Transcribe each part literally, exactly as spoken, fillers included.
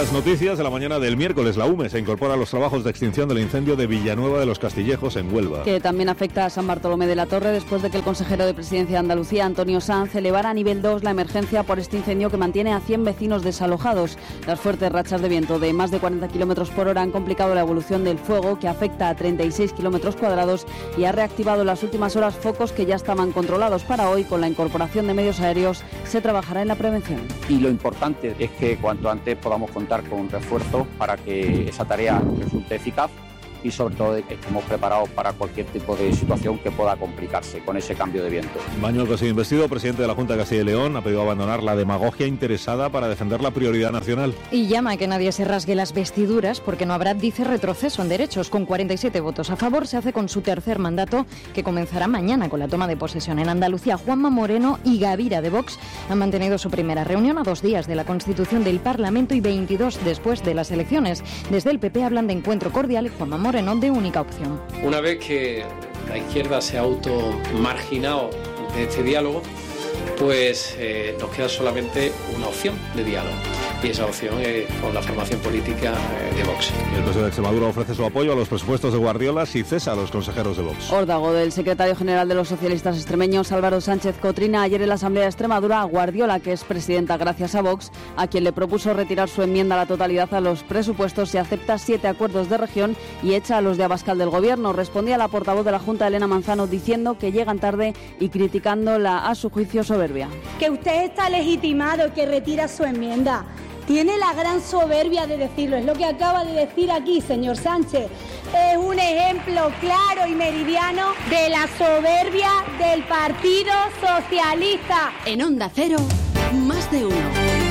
las noticias de la mañana del miércoles, la U M E se incorpora a los trabajos de extinción del incendio de Villanueva de los Castillejos en Huelva. Que también afecta a San Bartolomé de la Torre después de que el consejero de Presidencia de Andalucía, Antonio Sanz, elevara a nivel dos la emergencia por este incendio que mantiene a cien vecinos desalojados. Las fuertes rachas de viento de más de cuarenta kilómetros por hora han complicado la evolución del fuego, que afecta a treinta y seis kilómetros cuadrados y ha reactivado en las últimas horas focos que ya estaban controlados. Para hoy, con la incorporación de medios aéreos, se trabajará en la prevención. Y lo importante es que cuanto antes podamos contar con un refuerzo para que esa tarea resulte eficaz y sobre todo que estemos preparados para cualquier tipo de situación que pueda complicarse con ese cambio de viento. Mañueco sigue investido, presidente de la Junta de Castilla y León, ha pedido abandonar la demagogia interesada para defender la prioridad nacional. Y llama a que nadie se rasgue las vestiduras porque no habrá, dice, retroceso en derechos. Con cuarenta y siete votos a favor se hace con su tercer mandato, que comenzará mañana con la toma de posesión. En Andalucía, Juanma Moreno y Gavira de Vox han mantenido su primera reunión a dos días de la constitución del Parlamento y veintidós después de las elecciones. Desde el P P hablan de encuentro cordial y Juanma Moreno de única opción. Una vez que la izquierda se ha automarginado de este diálogo, pues eh, nos queda solamente una opción de diálogo. Y esa opción es con la formación política de Vox. El P S O E de Extremadura ofrece su apoyo a los presupuestos de Guardiola si cesa a los consejeros de Vox. Órdago del secretario general de los socialistas extremeños, Álvaro Sánchez Cotrina, ayer en la Asamblea de Extremadura a Guardiola, que es presidenta gracias a Vox, a quien le propuso retirar su enmienda a la totalidad a los presupuestos si acepta siete acuerdos de región y echa a los de Abascal del Gobierno. Respondía la portavoz de la Junta, Elena Manzano, diciendo que llegan tarde y criticando la, a su juicio, soberbia. Que usted está legitimado y que retira su enmienda. Tiene la gran soberbia de decirlo, es lo que acaba de decir aquí, señor Sánchez. Es un ejemplo claro y meridiano de la soberbia del Partido Socialista. En Onda Cero, más de uno.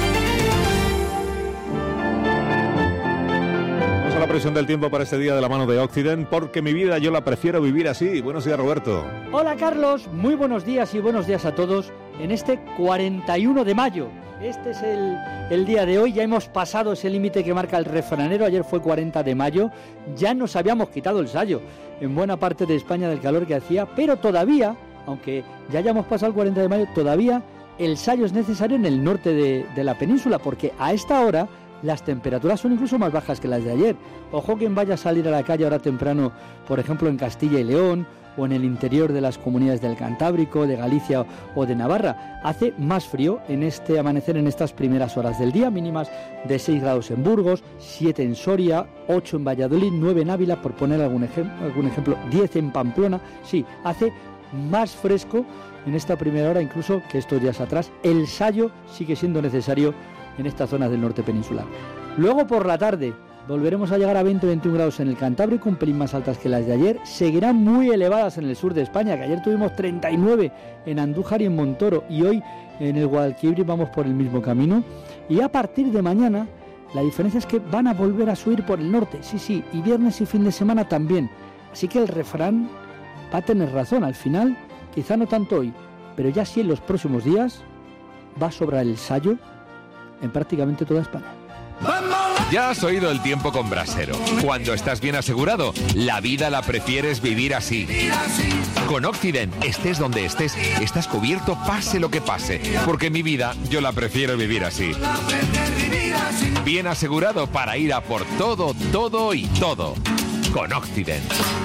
Vamos a la previsión del tiempo para este día de la mano de Occident, porque mi vida yo la prefiero vivir así. Buenos días, Roberto. Hola, Carlos. Muy buenos días y buenos días a todos en este cuarenta y uno de mayo. Este es el, el día de hoy, ya hemos pasado ese límite que marca el refranero, ayer fue cuarenta de mayo, ya nos habíamos quitado el sayo en buena parte de España del calor que hacía, pero todavía, aunque ya hayamos pasado el cuarenta de mayo, todavía el sayo es necesario en el norte de, de la península, porque a esta hora las temperaturas son incluso más bajas que las de ayer. Ojo quien vaya a salir a la calle ahora temprano, por ejemplo en Castilla y León, o en el interior de las comunidades del Cantábrico, de Galicia o de Navarra. Hace más frío en este amanecer, en estas primeras horas del día, mínimas de seis grados en Burgos, siete en Soria, ocho en Valladolid, nueve en Ávila, por poner algún, ejem- algún ejemplo, diez en Pamplona. Sí, hace más fresco en esta primera hora incluso que estos días atrás. El sayo sigue siendo necesario en estas zonas del norte peninsular. Luego por la tarde volveremos a llegar a veinte o veintiún grados en el Cantábrico, un pelín más altas que las de ayer. Seguirán muy elevadas en el sur de España, que ayer tuvimos treinta y nueve en Andújar y en Montoro, y hoy en el Guadalquivir vamos por el mismo camino. Y a partir de mañana, la diferencia es que van a volver a subir por el norte, sí, sí, y viernes y fin de semana también. Así que el refrán va a tener razón, al final, quizá no tanto hoy, pero ya sí en los próximos días va a sobrar el sayo en prácticamente toda España. Ya has oído el tiempo con Brasero. Cuando estás bien asegurado, la vida la prefieres vivir así. Con Occident, estés donde estés, estás cubierto pase lo que pase. Porque mi vida, yo la prefiero vivir así. Bien asegurado para ir a por todo, todo y todo. Con Occident.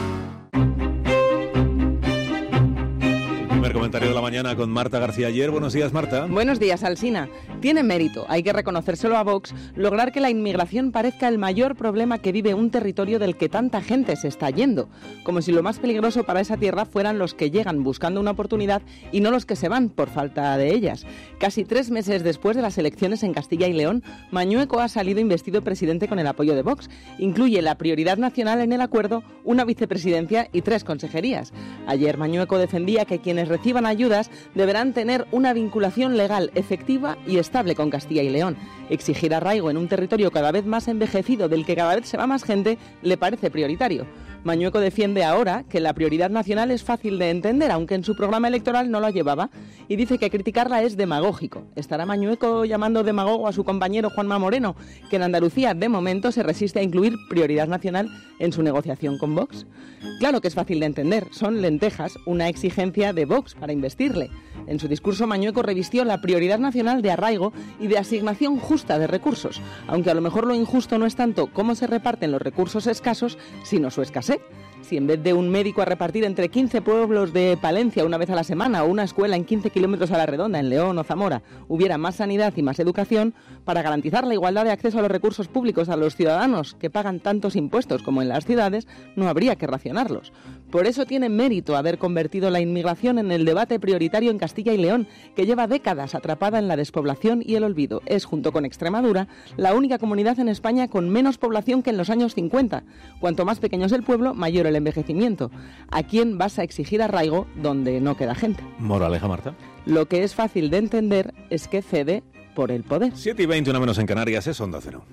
Primer comentario de la mañana con Marta García Ayer. Buenos días, Marta. Buenos días, Alsina. Tiene mérito, hay que reconocérselo a Vox, lograr que la inmigración parezca el mayor problema que vive un territorio del que tanta gente se está yendo, como si lo más peligroso para esa tierra fueran los que llegan buscando una oportunidad y no los que se van por falta de ellas. Casi tres meses después de las elecciones en Castilla y León, Mañueco ha salido investido presidente con el apoyo de Vox. Incluye la prioridad nacional en el acuerdo, una vicepresidencia y tres consejerías. Ayer Mañueco defendía que quienes reciban ayudas deberán tener una vinculación legal efectiva y estable con Castilla y León. Exigir arraigo en un territorio cada vez más envejecido del que cada vez se va más gente le parece prioritario. Mañueco defiende ahora que la prioridad nacional es fácil de entender, aunque en su programa electoral no la llevaba, y dice que criticarla es demagógico. ¿Estará Mañueco llamando demagogo a su compañero Juanma Moreno, que en Andalucía de momento se resiste a incluir prioridad nacional en su negociación con Vox? Claro que es fácil de entender, son lentejas, una exigencia de Vox para investirle. En su discurso Mañueco revistió la prioridad nacional de arraigo y de asignación justa de recursos, aunque a lo mejor lo injusto no es tanto cómo se reparten los recursos escasos, sino su escasez. Si en vez de un médico a repartir entre quince pueblos de Palencia una vez a la semana o una escuela en quince kilómetros a la redonda en León o Zamora hubiera más sanidad y más educación, para garantizar la igualdad de acceso a los recursos públicos a los ciudadanos que pagan tantos impuestos como en las ciudades, no habría que racionarlos. Por eso tiene mérito haber convertido la inmigración en el debate prioritario en Castilla y León, que lleva décadas atrapada en la despoblación y el olvido. Es, junto con Extremadura, la única comunidad en España con menos población que en los años cincuenta. Cuanto más pequeño es el pueblo, mayor el envejecimiento. ¿A quién vas a exigir arraigo donde no queda gente? Moraleja, Marta. Lo que es fácil de entender es que cede por el poder. siete y veinte, una menos en Canarias, es Onda Cero.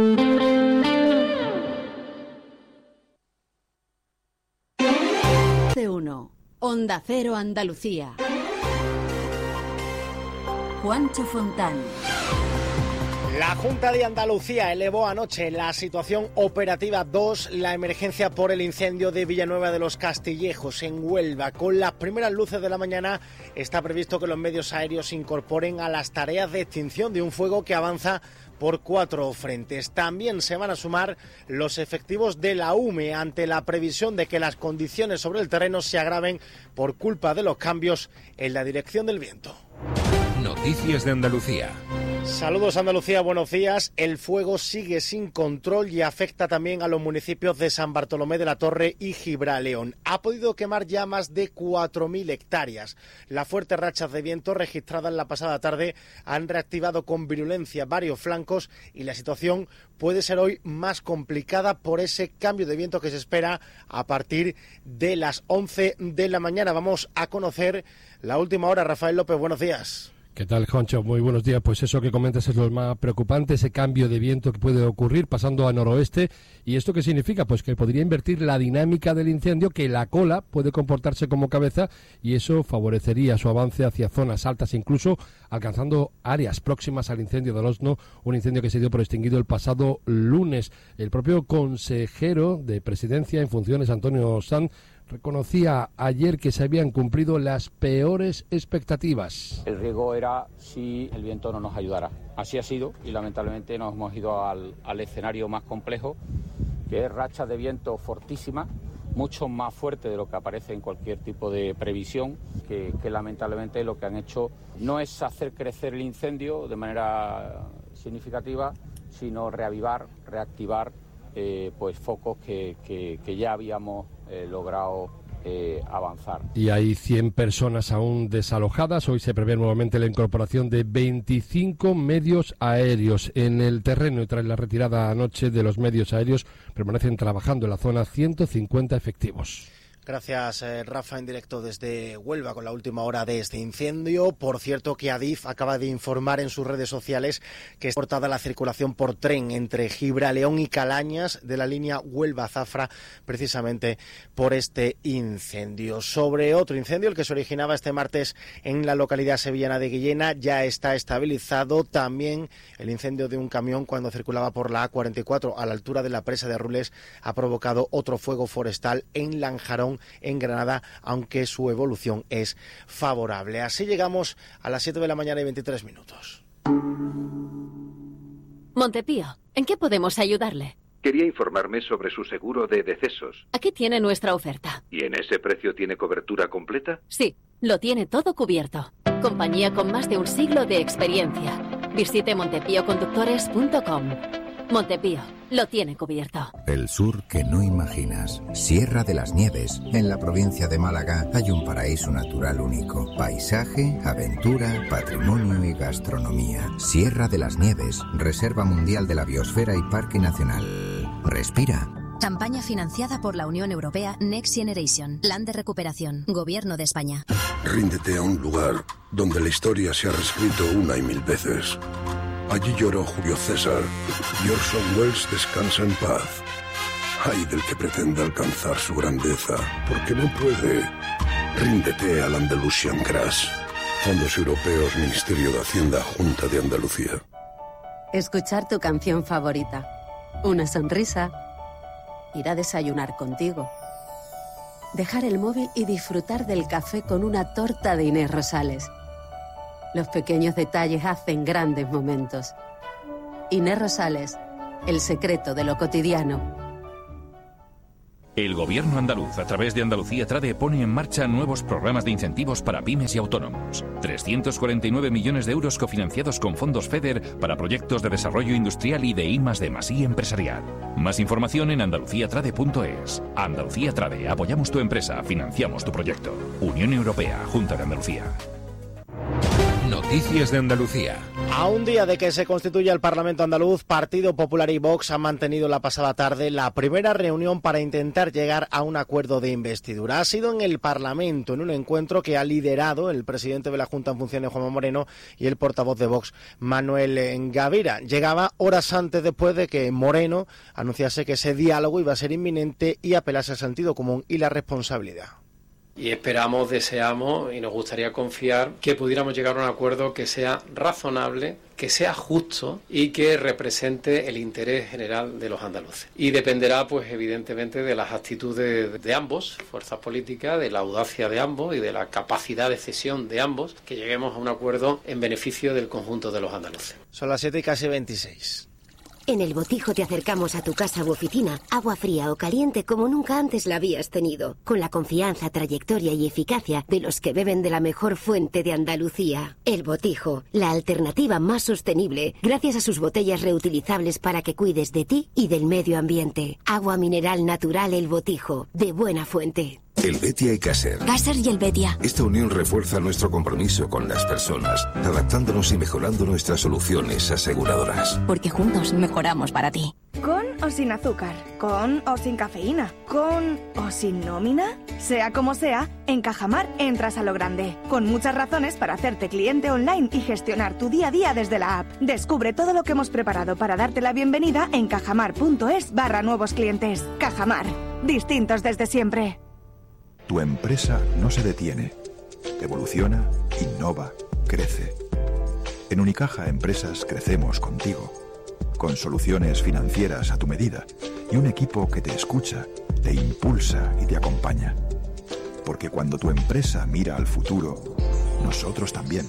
C uno, Onda Cero Andalucía. Juancho Fontán. La Junta de Andalucía elevó anoche la situación operativa dos, la emergencia por el incendio de Villanueva de los Castillejos, en Huelva. Con las primeras luces de la mañana está previsto que los medios aéreos se incorporen a las tareas de extinción de un fuego que avanza por cuatro frentes. También se van a sumar los efectivos de la U M E ante la previsión de que las condiciones sobre el terreno se agraven por culpa de los cambios en la dirección del viento. Noticias de Andalucía. Saludos Andalucía, buenos días. El fuego sigue sin control y afecta también a los municipios de San Bartolomé de la Torre y Gibraleón. Ha podido quemar ya más de cuatro mil hectáreas. Las fuertes rachas de viento registradas la pasada tarde han reactivado con virulencia varios flancos y la situación puede ser hoy más complicada por ese cambio de viento que se espera a partir de las once de la mañana. Vamos a conocer la última hora. Rafael López, buenos días. ¿Qué tal, Juancho? Muy buenos días. Pues eso que comentas es lo más preocupante, ese cambio de viento que puede ocurrir pasando a noroeste. ¿Y esto qué significa? Pues que podría invertir la dinámica del incendio, que la cola puede comportarse como cabeza y eso favorecería su avance hacia zonas altas, incluso alcanzando áreas próximas al incendio del Osno, un incendio que se dio por extinguido el pasado lunes. El propio consejero de Presidencia en funciones, Antonio Sanz, reconocía ayer que se habían cumplido las peores expectativas. El riesgo era si el viento no nos ayudara. Así ha sido y lamentablemente nos hemos ido al, al escenario más complejo, que es rachas de viento fortísimas, mucho más fuerte de lo que aparece en cualquier tipo de previsión, que, que lamentablemente lo que han hecho no es hacer crecer el incendio de manera significativa, sino reavivar, reactivar eh, pues focos que, que, que ya habíamos eh, logrado eh, avanzar. Y hay cien personas aún desalojadas. Hoy se prevé nuevamente la incorporación de veinticinco medios aéreos en el terreno y tras la retirada anoche de los medios aéreos permanecen trabajando en la zona ciento cincuenta efectivos. Gracias, eh, Rafa, en directo desde Huelva con la última hora de este incendio. Por cierto, que Adif acaba de informar en sus redes sociales que está cortada la circulación por tren entre Gibraleón y Calañas de la línea Huelva-Zafra, precisamente por este incendio. Sobre otro incendio, el que se originaba este martes en la localidad sevillana de Guillena, ya está estabilizado. También el incendio de un camión cuando circulaba por la A cuarenta y cuatro a la altura de la presa de Rules ha provocado otro fuego forestal en Lanjarón, en Granada, aunque su evolución es favorable. Así llegamos a las siete de la mañana y veintitrés minutos. Montepío, ¿en qué podemos ayudarle? Quería informarme sobre su seguro de decesos. Aquí tiene nuestra oferta. ¿Y en ese precio tiene cobertura completa? Sí, lo tiene todo cubierto. Compañía con más de un siglo de experiencia. Visite montepío conductores punto com. Montepío, lo tiene cubierto. El sur que no imaginas. Sierra de las Nieves. En la provincia de Málaga hay un paraíso natural único. Paisaje, aventura, patrimonio y gastronomía. Sierra de las Nieves. Reserva Mundial de la Biosfera y Parque Nacional. Respira. Campaña financiada por la Unión Europea Next Generation. Plan de recuperación. Gobierno de España. Ríndete a un lugar donde la historia se ha reescrito una y mil veces. Allí lloró Julio César y Orson Welles descansa en paz. Ay del que pretenda alcanzar su grandeza, porque no puede. Ríndete al Andalusian Crash. Fondos Europeos, Ministerio de Hacienda, Junta de Andalucía. Escuchar tu canción favorita. Una sonrisa. Ir a desayunar contigo. Dejar el móvil y disfrutar del café con una torta de Inés Rosales. Los pequeños detalles hacen grandes momentos. Inés Rosales, el secreto de lo cotidiano. El gobierno andaluz, a través de Andalucía Trade, pone en marcha nuevos programas de incentivos para pymes y autónomos. trescientos cuarenta y nueve millones de euros cofinanciados con fondos FEDER para proyectos de desarrollo industrial y de I más D más I empresarial. Más información en andalucía trade punto es. Andalucía Trade, apoyamos tu empresa, financiamos tu proyecto. Unión Europea, Junta de Andalucía. Noticias de Andalucía. A un día de que se constituya el Parlamento andaluz, Partido Popular y Vox han mantenido la pasada tarde la primera reunión para intentar llegar a un acuerdo de investidura. Ha sido en el Parlamento, en un encuentro que ha liderado el presidente de la Junta en funciones, Juanma Moreno, y el portavoz de Vox, Manuel Gavira. Llegaba horas antes después de que Moreno anunciase que ese diálogo iba a ser inminente y apelase al sentido común y la responsabilidad. Y esperamos, deseamos y nos gustaría confiar que pudiéramos llegar a un acuerdo que sea razonable, que sea justo y que represente el interés general de los andaluces. Y dependerá, pues evidentemente, de las actitudes de ambos, fuerzas políticas, de la audacia de ambos y de la capacidad de cesión de ambos, que lleguemos a un acuerdo en beneficio del conjunto de los andaluces. Son las siete y casi veintiséis. En El Botijo te acercamos a tu casa u oficina, agua fría o caliente como nunca antes la habías tenido, con la confianza, trayectoria y eficacia de los que beben de la mejor fuente de Andalucía. El Botijo, la alternativa más sostenible, gracias a sus botellas reutilizables para que cuides de ti y del medio ambiente. Agua mineral natural El Botijo, de buena fuente. El Betia y Caser. Caser y el Betia. Esta unión refuerza nuestro compromiso con las personas, adaptándonos y mejorando nuestras soluciones aseguradoras. Porque juntos mejoramos para ti. Con o sin azúcar, con o sin cafeína, con o sin nómina. Sea como sea, en Cajamar entras a lo grande, con muchas razones para hacerte cliente online y gestionar tu día a día desde la app. Descubre todo lo que hemos preparado para darte la bienvenida en cajamar.es barra nuevos clientes. Cajamar, distintos desde siempre. Tu empresa no se detiene. Evoluciona, innova, crece. En Unicaja Empresas crecemos contigo, con soluciones financieras a tu medida y un equipo que te escucha, te impulsa y te acompaña. Porque cuando tu empresa mira al futuro, nosotros también.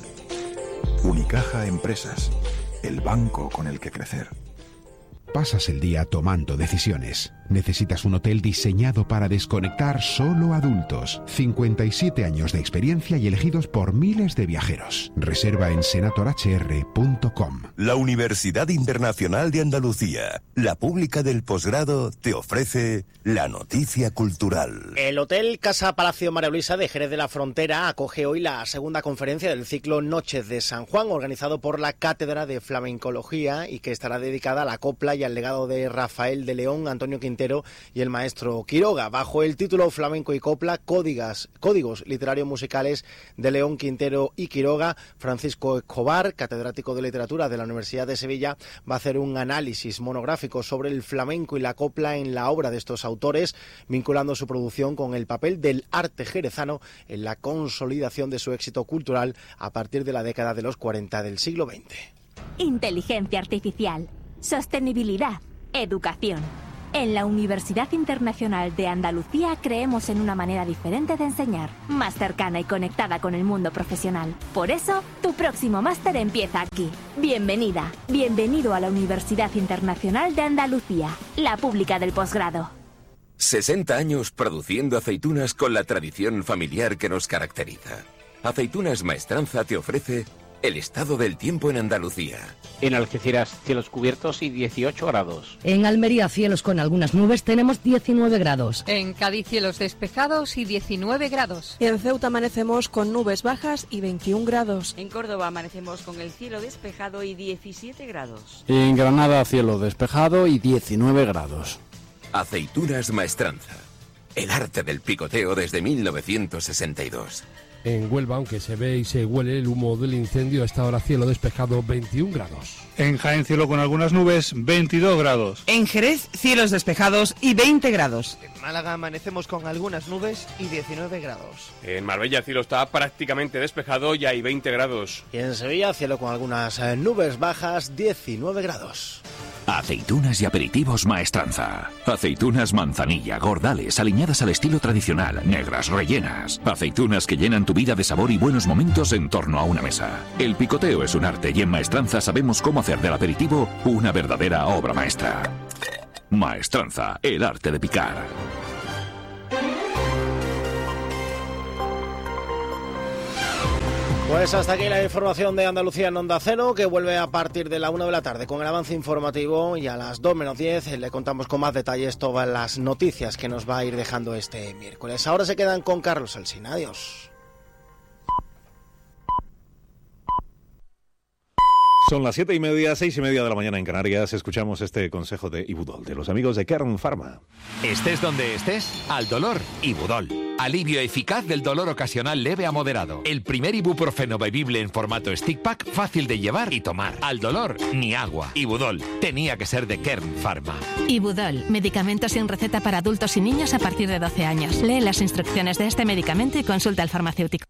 Unicaja Empresas, el banco con el que crecer. Pasas el día tomando decisiones. Necesitas un hotel diseñado para desconectar solo adultos. cincuenta y siete años de experiencia y elegidos por miles de viajeros. Reserva en senator h r punto com. La Universidad Internacional de Andalucía, la pública del posgrado, te ofrece la noticia cultural. El Hotel Casa Palacio María Luisa de Jerez de la Frontera acoge hoy la segunda conferencia del ciclo Noches de San Juan, organizado por la Cátedra de Flamencología y que estará dedicada a la copla y al legado de Rafael de León, Antonio Quintero y el maestro Quiroga, bajo el título Flamenco y Copla, Códigos, Códigos Literarios Musicales de León, Quintero y Quiroga. Francisco Escobar, catedrático de Literatura de la Universidad de Sevilla, va a hacer un análisis monográfico sobre el flamenco y la copla en la obra de estos autores, vinculando su producción con el papel del arte jerezano en la consolidación de su éxito cultural a partir de la década de los cuarenta del siglo veinte. Inteligencia artificial, sostenibilidad, educación. En la Universidad Internacional de Andalucía creemos en una manera diferente de enseñar, más cercana y conectada con el mundo profesional. Por eso, tu próximo máster empieza aquí. Bienvenida, bienvenido a la Universidad Internacional de Andalucía, la pública del posgrado. sesenta años produciendo aceitunas con la tradición familiar que nos caracteriza. Aceitunas Maestranza te ofrece el estado del tiempo en Andalucía. En Algeciras, cielos cubiertos y dieciocho grados. En Almería, cielos con algunas nubes, tenemos diecinueve grados. En Cádiz, cielos despejados y diecinueve grados. En Ceuta amanecemos con nubes bajas y veintiún grados. En Córdoba amanecemos con el cielo despejado y diecisiete grados. En Granada, cielo despejado y diecinueve grados. Aceitunas Maestranza. El arte del picoteo desde mil novecientos sesenta y dos. En Huelva, aunque se ve y se huele el humo del incendio, a esta hora cielo despejado, veintiún grados. En Jaén, cielo con algunas nubes, veintidós grados. En Jerez, cielos despejados y veinte grados. En Málaga amanecemos con algunas nubes y diecinueve grados. En Marbella el cielo está prácticamente despejado y hay veinte grados. Y en Sevilla, cielo con algunas eh, nubes bajas, diecinueve grados. Aceitunas y aperitivos Maestranza. Aceitunas manzanilla, gordales, aliñadas al estilo tradicional, negras, rellenas. Aceitunas que llenan tu vida de sabor y buenos momentos en torno a una mesa. El picoteo es un arte y en Maestranza sabemos cómo hacer del aperitivo una verdadera obra maestra. Maestranza, el arte de picar. Pues hasta aquí la información de Andalucía en Onda Cero, que vuelve a partir de la una de la tarde con el avance informativo, y a las dos menos diez le contamos con más detalles todas las noticias que nos va a ir dejando este miércoles. Ahora se quedan con Carlos Alsina. Adiós. Son las siete y media, seis y media de la mañana en Canarias. Escuchamos este consejo de Ibudol, de los amigos de Kern Pharma. Estés donde estés, al dolor, Ibudol. Alivio eficaz del dolor ocasional leve a moderado. El primer ibuprofeno bebible en formato stick pack, fácil de llevar y tomar. Al dolor, ni agua. Ibudol, tenía que ser de Kern Pharma. Ibudol, medicamento sin receta para adultos y niños a partir de doce años. Lee las instrucciones de este medicamento y consulta al farmacéutico.